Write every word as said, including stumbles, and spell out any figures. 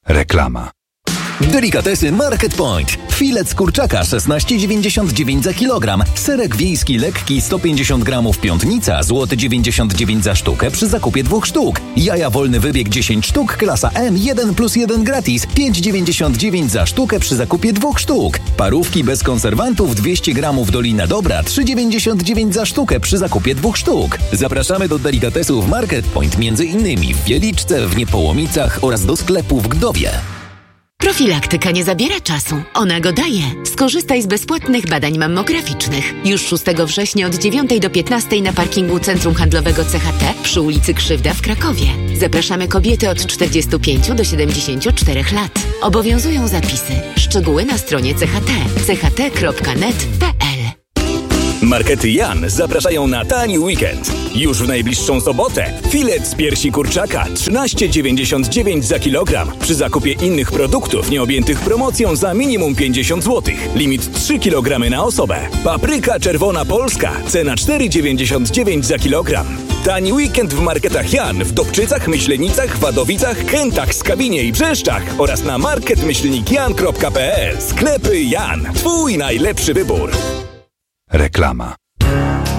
Reklama. Delikatesy Market Point. Filet z kurczaka szesnaście dziewięćdziesiąt dziewięć za kilogram. Serek wiejski lekki sto pięćdziesiąt gramów piątnica, złoty dziewięćdziesiąt dziewięć za sztukę przy zakupie dwóch sztuk. Jaja wolny wybieg dziesięć sztuk, klasa M, jeden plus jeden gratis, pięć dziewięćdziesiąt dziewięć za sztukę przy zakupie dwóch sztuk. Parówki bez konserwantów dwieście gramów Dolina Dobra, trzy dziewięćdziesiąt dziewięć za sztukę przy zakupie dwóch sztuk. Zapraszamy do delikatesów Market Point, między innymi w Wieliczce, w Niepołomicach oraz do sklepu w Gdowie. Profilaktyka nie zabiera czasu. Ona go daje. Skorzystaj z bezpłatnych badań mammograficznych. Już szóstego września od dziewiątej do piętnastej na parkingu Centrum Handlowego C H T przy ulicy Krzywda w Krakowie. Zapraszamy kobiety od czterdziestu pięciu do siedemdziesięciu czterech lat. Obowiązują zapisy. Szczegóły na stronie C H T c h t kropka net kropka p l. Markety Jan zapraszają na tani weekend. Już w najbliższą sobotę filet z piersi kurczaka trzynaście dziewięćdziesiąt dziewięć za kilogram. Przy zakupie innych produktów nieobjętych promocją za minimum pięćdziesiąt złotych. Limit trzy kilogramy na osobę. Papryka czerwona polska. Cena cztery dziewięćdziesiąt dziewięć za kilogram. Tani weekend w marketach Jan w Dobczycach, Myślenicach, Wadowicach, Kętach, Skawinie i Brzeszczach oraz na market myślnik jan kropka p l. Sklepy Jan. Twój najlepszy wybór. Reklama.